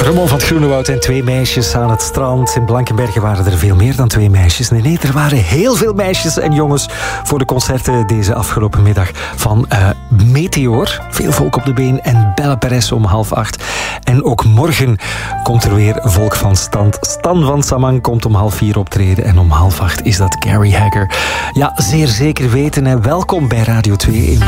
Ramon van het Groenewoud en 2 meisjes aan het strand. In Blankenberge waren er veel meer dan 2 meisjes. Nee, er waren heel veel meisjes en jongens voor de concerten deze afgelopen middag van Meteor. Veel volk op de been en Bella Perez om 7:30. En ook morgen komt er weer volk van stand. Stan van Samang komt om 3:30 optreden en om 7:30 is dat Gary Hagger. Ja, zeer zeker weten. En welkom bij Radio 2 in